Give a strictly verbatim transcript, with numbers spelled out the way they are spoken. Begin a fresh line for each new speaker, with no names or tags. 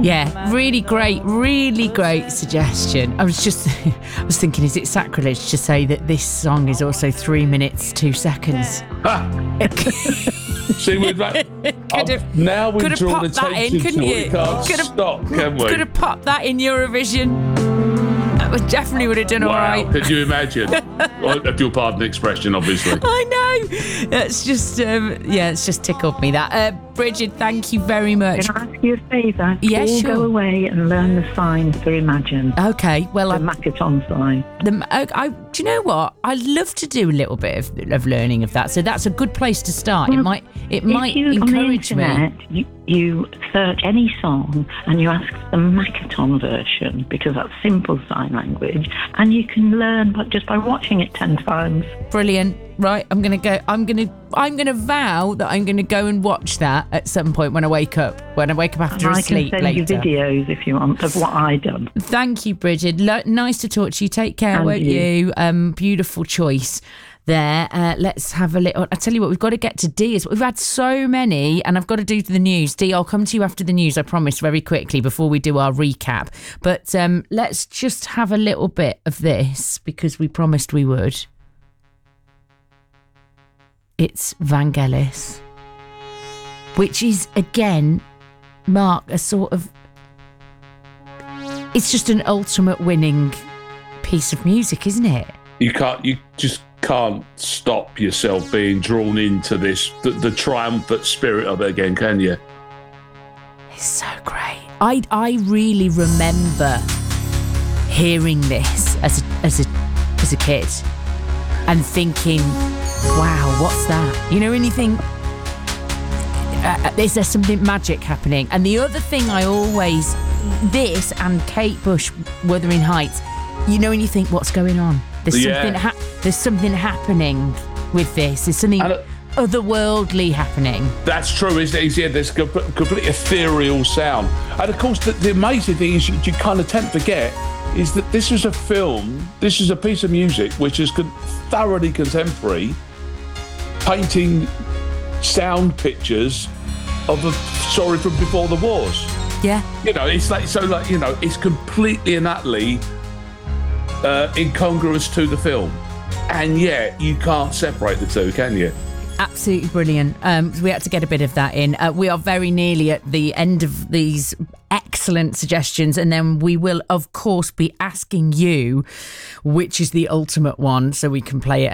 Yeah, really great, really great suggestion. I was just, I was thinking, is it sacrilege to say that this song is also three minutes, two seconds?
See, we've like,
have,
now we've
could
drawn
have popped that in, couldn't
it.
you?
We can't
could
stop, have, can we?
Could have popped that in Eurovision. That would definitely would have done
wow,
all right.
Could you imagine? Well, if you'll pardon the expression, obviously.
I know. That's just, um, yeah, it's just tickled me that. Uh, Bridget, thank you very much.
Can I ask you a favour?
Yeah,
All
sure.
go away and learn the sign for Imagine.
Okay, well,
the
I,
Makaton sign.
The, I, I, do you know what? I'd love to do a little bit of, of learning of that. So that's a good place to start.
Well,
it might, it might
you,
encourage
on the internet,
me.
You, you search any song and you ask the Makaton version because that's simple sign language, and you can learn but just by watching it ten times.
Brilliant. Right, I'm gonna go. I'm gonna. I'm gonna vow that I'm gonna go and watch that at some point when I wake up. When I wake up after
and
a
I
sleep
can send
later.
you videos if you want of what I done.
Thank you, Bridget. Lo- nice to talk to you. Take care,
And
won't you?
you?
Um, beautiful choice there. Uh, let's have a little. I tell you what, we've got to get to D. As we've had so many, and I've got to do the news. D, I'll come to you after the news. I promise, very quickly before we do our recap. But um, let's just have a little bit of this because we promised we would. It's Vangelis, which is, again, Mark, a sort of... It's just an ultimate winning piece of music, isn't it?
You can't, you just can't stop yourself being drawn into this, the, the triumphant spirit of it again, can you?
It's so great. I, I really remember hearing this as a, as a, as a kid and thinking... Wow, what's that? You know, when you think, uh, is there something magic happening? And the other thing I always, this and Kate Bush, Wuthering Heights, you know, when you think, what's going on? There's
yeah.
something ha- There's something happening with this. There's something uh, otherworldly happening.
That's true, isn't it? Yeah, there's a complete ethereal sound. And of course, the, the amazing thing is you, you kind of tend to forget is that this is a film, this is a piece of music which is con- thoroughly contemporary, painting sound pictures of a story from before the wars.
Yeah.
You know, it's like, so like, you know, it's completely and utterly uh, incongruous to the film. And yet you can't separate the two, can you?
Absolutely brilliant. Um, we had to get a bit of that in. Uh, we are very nearly at the end of these excellent suggestions, and then we will, of course, be asking you which is the ultimate one so we can play it